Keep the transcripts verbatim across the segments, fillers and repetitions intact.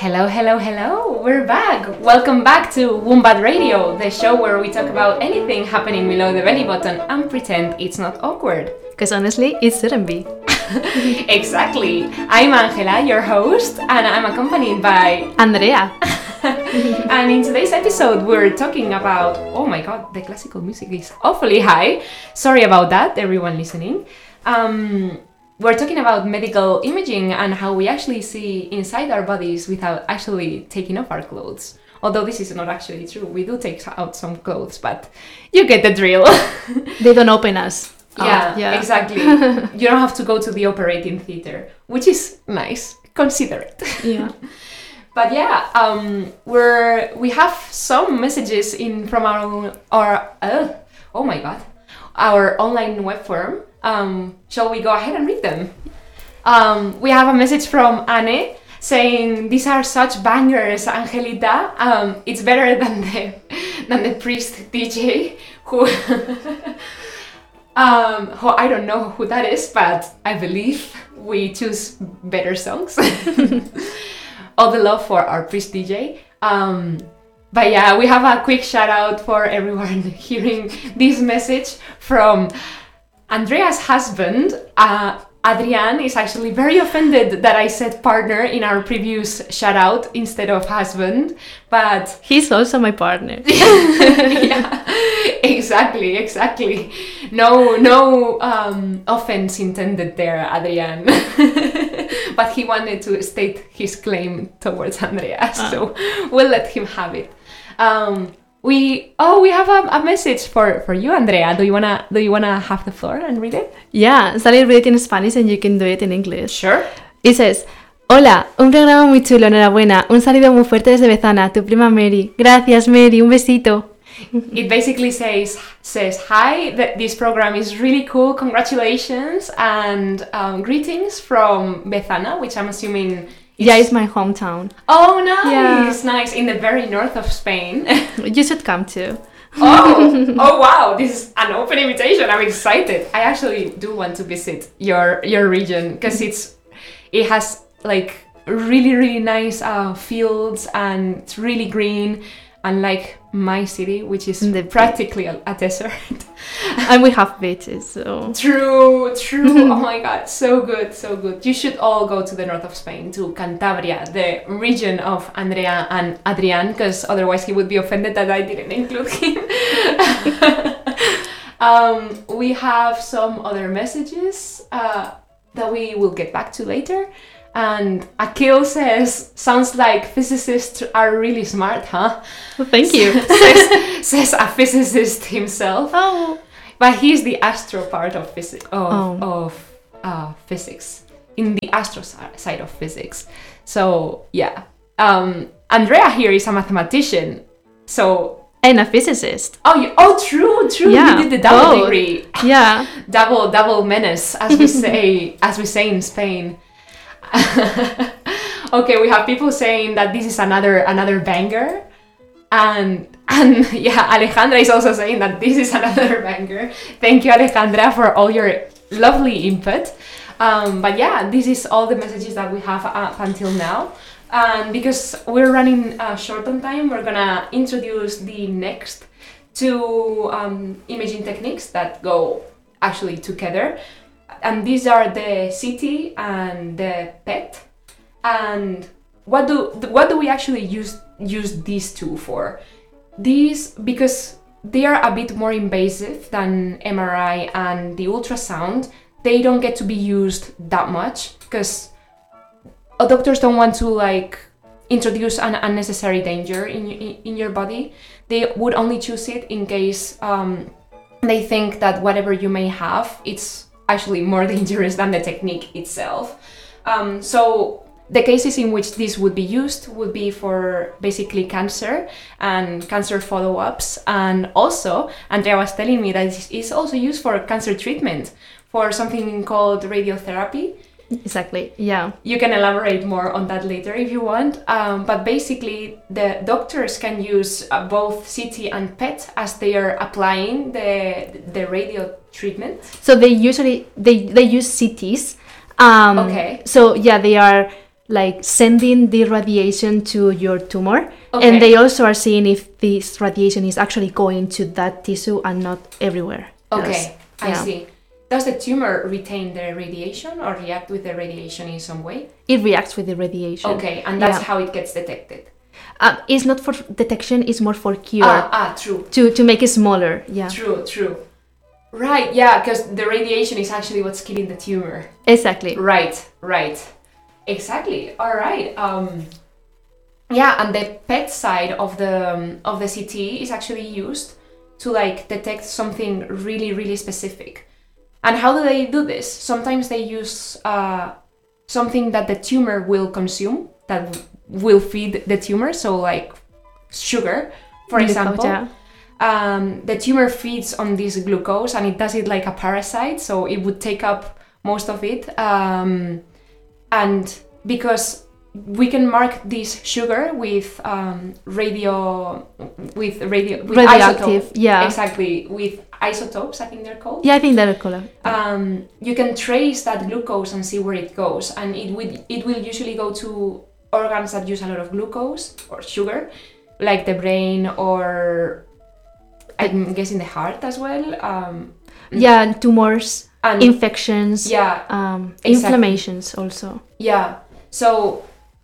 Hello, hello, hello! We're back! Welcome back to Wombat Radio, the show where we talk about anything happening below the belly button and pretend it's not awkward. Because honestly, it shouldn't be. Exactly! I'm Angela, your host, and I'm accompanied by... Andrea. And in today's episode, we're talking about... Oh my god, the classical music is awfully high. Sorry about that, everyone listening. Um... We're talking about medical imaging and how we actually see inside our bodies without actually taking off our clothes. Although this is not actually true. We do take out some clothes, but you get the drill. They don't open us. Yeah, oh, yeah. Exactly. You don't have to go to the operating theater, which is nice. Consider it. Yeah. But yeah, um, we're, we have some messages in from our, our uh, oh my god, our online web forum. Um, shall we go ahead and read them? Um, we have a message from Anne saying, "These are such bangers, Angelita. Um, it's better than the than the priest D J who, um, who I don't know who that is, but I believe we choose better songs." All the love for our priest D J. Um, but yeah, we have a quick shout out for everyone hearing this message from Andrea's husband. uh, Adrian is actually very offended that I said partner in our previous shout out instead of husband, but he's also my partner. Yeah, exactly, exactly. No, no um, offense intended there, Adrian. But he wanted to state his claim towards Andrea, uh. so we'll let him have it. Um, We oh we have a, a message for, for you, Andrea. Do you wanna do you wanna have the floor and read it? Yeah, so I'll read it in Spanish and you can do it in English. Sure. It says, "Hola, un programa muy chulo, enhorabuena. Un saludo muy fuerte desde Bezana, tu prima Mary. Gracias, Mary, un besito." It basically says says hi. That this program is really cool. Congratulations and um, greetings from Bezana, which I'm assuming. It's... Yeah, it's my hometown. Oh, nice, yeah. nice. In the very north of Spain. You should come too. Oh, oh wow, this is an open invitation. I'm excited. I actually do want to visit your your region because it's it has like really really nice uh, fields and it's really green, unlike my city, which is the practically a, a desert. And we have beaches, so... True, true. Oh my god, so good, so good. You should all go to the north of Spain, to Cantabria, the region of Andrea and Adrian, because otherwise he would be offended that I didn't include him. um, we have some other messages uh, that we will get back to later. And Akil says, "Sounds like physicists are really smart, huh?" Well, thank you. says, says a physicist himself. Oh. But he's the astro part of physics, of, oh. of uh, physics, in the astro side of physics. So, yeah. Um, Andrea here is a mathematician, so... And a physicist. Oh, you, oh, true, true. Yeah. You did the double oh. degree. Yeah. double, double menace, as we say, as we say in Spain. Okay, we have people saying that this is another another banger, and and yeah, Alejandra is also saying that this is another banger. Thank you, Alejandra, for all your lovely input. Um, but yeah, this is all the messages that we have up until now, and because we're running uh, short on time, we're gonna introduce the next two um, imaging techniques that go actually together. And these are the C T and the P E T. And what do what do we actually use use these two for? These, because they are a bit more invasive than M R I and the ultrasound, they don't get to be used that much because doctors don't want to like introduce an unnecessary danger in in, in your body. They would only choose it in case um, they think that whatever you may have, it's actually more dangerous than the technique itself. Um, so the cases in which this would be used would be for basically cancer and cancer follow-ups, and also Andrea was telling me that it's also used for cancer treatment, for something called radiotherapy. Exactly, yeah. You can elaborate more on that later if you want, um, but basically the doctors can use uh, both C T and P E T as they are applying the the radio treatment. So they usually they, they use C Ts. Um, okay. So yeah, they are like sending the radiation to your tumor, Okay. and they also are seeing if this radiation is actually going to that tissue and not everywhere. Okay, else. I Yeah. see. Does the tumor retain the radiation or react with the radiation in some way? It reacts with the radiation. Okay, and that's Yeah. how it gets detected. Uh, it's not for detection, it's more for cure. Ah, ah, true. To, to make it smaller, yeah. True, true. Right, yeah, because the radiation is actually what's killing the tumor. Exactly. Right, right. Exactly. All right. Um, yeah, and the P E T side of the um, of the C T is actually used to like detect something really, really specific. And how do they do this? Sometimes they use uh, something that the tumor will consume, that w- will feed the tumor. So like sugar, for Glucose, example. yeah. Um, the tumor feeds on this glucose and it does it like a parasite, so it would take up most of it. Um, and because we can mark this sugar with um, radio, with radio, with Radioactive, isotope- yeah. exactly, with isotopes, I think they're called. Yeah, I think that color. Um, you can trace that glucose and see where it goes, and it will it will usually go to organs that use a lot of glucose or sugar, like the brain or I'm guessing the heart as well. Um, Yeah, tumors, and infections, yeah, um, exactly. inflammations also. yeah. So,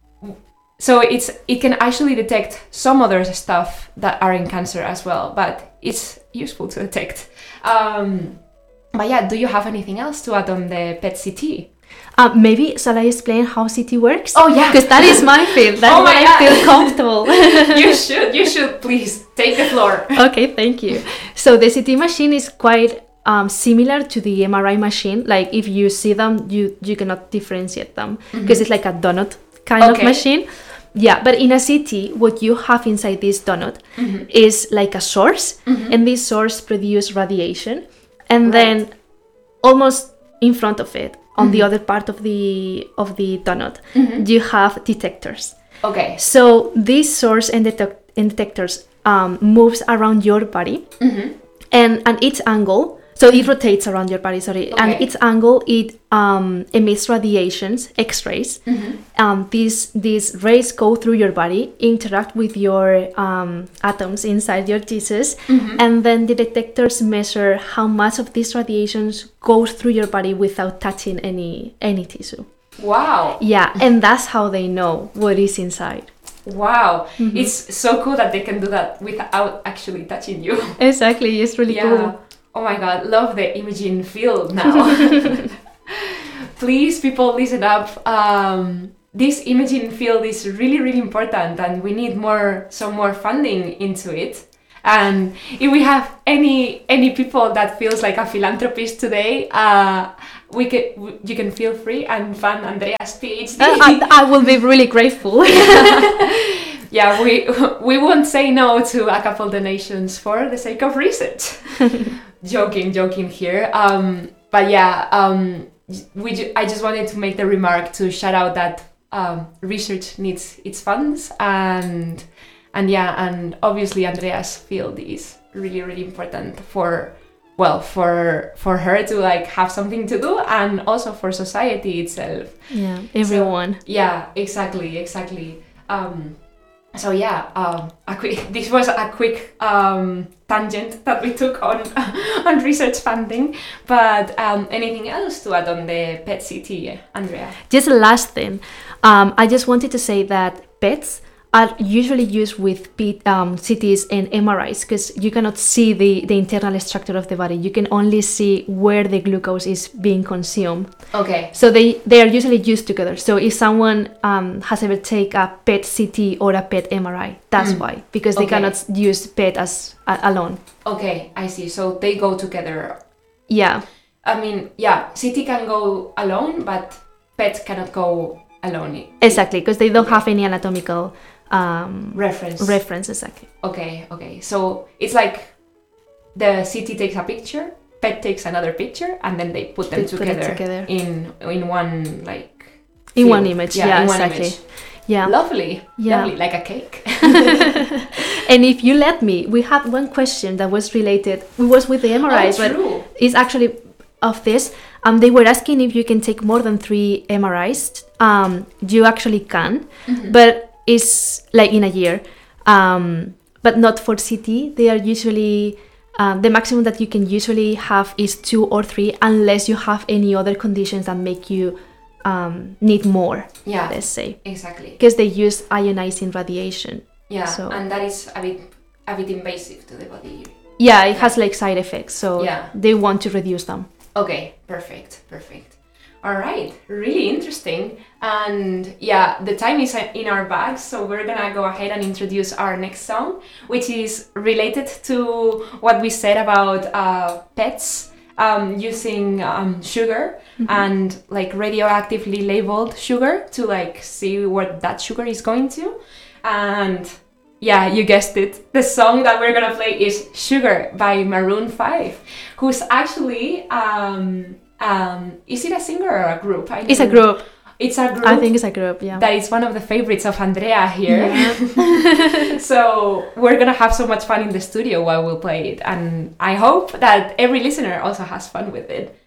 so it's it can actually detect some other stuff that are in cancer as well, but it's useful to detect. Um, but yeah, do you have anything else to add on the P E T C T? Uh, maybe shall I explain how C T works? Oh yeah, Because that is my field. That's Oh my why I God. feel comfortable. you should, you should please take the floor. Okay, thank you. So the C T machine is quite um, similar to the M R I machine. Like if you see them, you you cannot differentiate them because it's like a donut kind of Okay. machine. Yeah, but in a C T, what you have inside this donut Mhm. is like a source, Mhm. and this source produces radiation, and Right. then almost in front of it, on the Mhm. other part of the of the donut, Mhm. you have detectors. Okay. So this source and, detec- and detectors um, moves around your body, Mhm. and at each angle, so it rotates around your body, sorry, and Okay. each angle it um, emits radiations, X-rays. Mhm. Um, these these rays go through your body, interact with your um, atoms inside your tissues, Mhm. and then the detectors measure how much of these radiations goes through your body without touching any any tissue. Wow. Yeah, and that's how they know what is inside. Wow. Mhm. It's so cool that they can do that without actually touching you. Exactly, it's really Yeah. cool. Oh my god, love the imaging field now. Please, people, listen up. Um, this imaging field is really, really important, and we need more, some more funding into it. And if we have any any people that feels like a philanthropist today, uh, we can w- you can feel free and fund Andrea's PhD. Uh, I, I will be really grateful. Yeah, we we won't say no to a couple donations for the sake of research. joking, joking here. Um, but yeah, um, we ju- I just wanted to make the remark to shout out that um, research needs its funds, and and yeah, and obviously Andrea's field is really really important for well for for her to like have something to do, and also for society itself. Yeah, everyone. Yeah, exactly, exactly. Um, so yeah, um, a quick. This was a quick um, tangent that we took on on research funding. But um, anything else to add on the P E T C T, Andrea? Just a last thing. Um, I just wanted to say that P E Ts are usually used with P- um, C Ts and M R Is because you cannot see the, the internal structure of the body. You can only see where the glucose is being consumed. Okay. So they, they are usually used together. So if someone um, has ever taken a P E T C T or a P E T M R I, that's Mm. why. Because they Okay. cannot use P E T as uh, alone. Okay, I see. So they go together. Yeah. I mean, yeah, C T can go alone, but P E T cannot go alone. Exactly, because they don't Okay. have any anatomical um, Reference. reference. Exactly. Okay, okay. So it's like the C T takes a picture, P E T takes another picture, and then they put them They put it together, together. in in one like In one field. image, Yeah, yeah, in one exactly. image. Yeah. Lovely, Yeah. lovely, like a cake. And if you let me, we had one question that was related. It was with the M R I, Oh, but true. it's actually of this. Um, they were asking if you can take more than three M R Is. Um, you actually can, mm-hmm. but it's like in a year. Um, but not for C T. They are usually um, the maximum that you can usually have is two or three, unless you have any other conditions that make you um, need more. Yeah, let's say exactly because they use ionizing radiation. Yeah, so, and that is a bit a bit invasive to the body. Yeah, it has like side effects, so yeah. they want to reduce them. Okay, perfect, perfect. All right, really interesting. And yeah, the time is in our bags, so we're gonna go ahead and introduce our next song, which is related to what we said about uh, pets um, using um, sugar mm-hmm. and like radioactively labeled sugar to like see what that sugar is going to. And yeah, you guessed it. The song that we're gonna play is Sugar by Maroon five, who's actually, um, um, is it a singer or a group? I it's a group. It's a group. I think it's a group, yeah. That is one of the favorites of Andrea here. Yeah. So we're gonna have so much fun in the studio while we play it. And I hope that every listener also has fun with it.